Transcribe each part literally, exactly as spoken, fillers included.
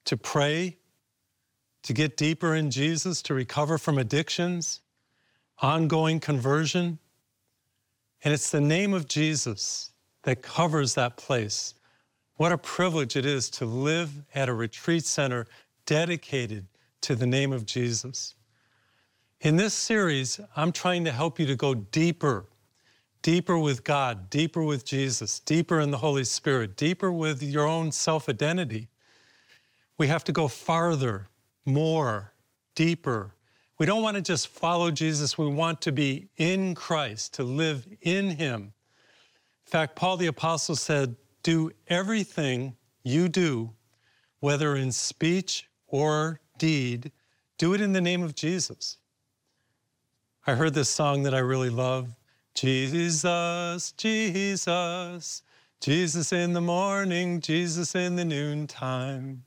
to pray, to get deeper in Jesus, to recover from addictions, ongoing conversion. And it's the name of Jesus that covers that place. What a privilege it is to live at a retreat center dedicated to the name of Jesus. In this series, I'm trying to help you to go deeper, deeper with God, deeper with Jesus, deeper in the Holy Spirit, deeper with your own self-identity. We have to go farther, more, deeper. We don't want to just follow Jesus. We want to be in Christ, to live in Him. In fact, Paul the Apostle said, do everything you do, whether in speech or deed, do it in the name of Jesus. I heard this song that I really love. Jesus, Jesus, Jesus in the morning, Jesus in the noontime.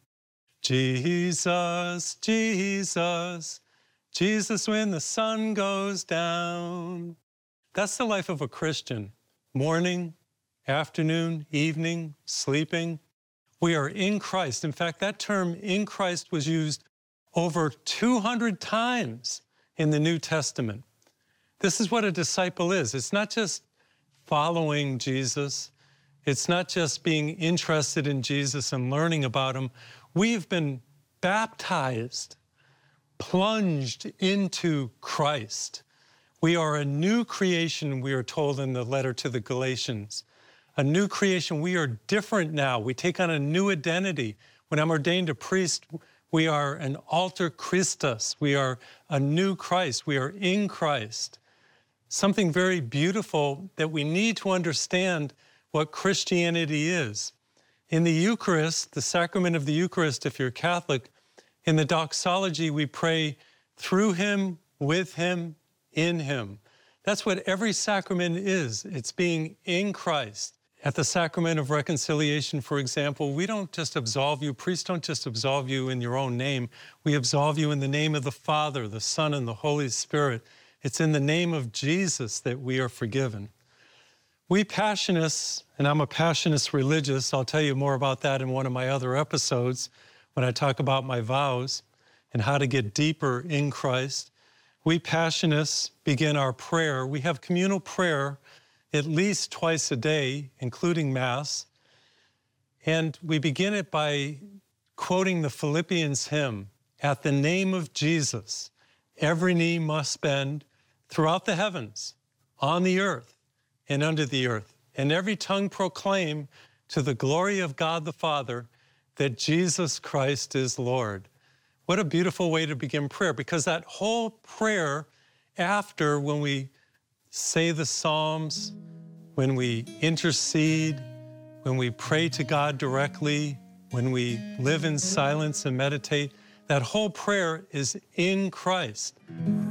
Jesus, Jesus, Jesus when the sun goes down. That's the life of a Christian. Morning, afternoon, evening, sleeping. We are in Christ. In fact, that term in Christ was used over two hundred times in the New Testament. This is what a disciple is. It's not just following Jesus. It's not just being interested in Jesus and learning about Him. We've been baptized, plunged into Christ. We are a new creation, we are told in the letter to the Galatians. A new creation. We are different now. We take on a new identity. When I'm ordained a priest, we are an alter Christus. We are a new Christ. We are in Christ. Something very beautiful that we need to understand what Christianity is. In the Eucharist, the sacrament of the Eucharist, if you're Catholic, in the doxology, we pray through Him, with Him, in Him. That's what every sacrament is. It's being in Christ. At the sacrament of reconciliation, for example, we don't just absolve you. Priests don't just absolve you in your own name. We absolve you in the name of the Father, the Son, and the Holy Spirit. It's in the name of Jesus that we are forgiven. We Passionists, and I'm a Passionist religious, I'll tell you more about that in one of my other episodes when I talk about my vows and how to get deeper in Christ. We Passionists begin our prayer. We have communal prayer at least twice a day, including Mass. And we begin it by quoting the Philippians hymn, "At the name of Jesus, every knee must bend throughout the heavens, on the earth, and under the earth, and every tongue proclaim to the glory of God the Father that Jesus Christ is Lord." What a beautiful way to begin prayer, because that whole prayer after, when we say the Psalms, when we intercede, when we pray to God directly, when we live in silence and meditate, that whole prayer is in Christ.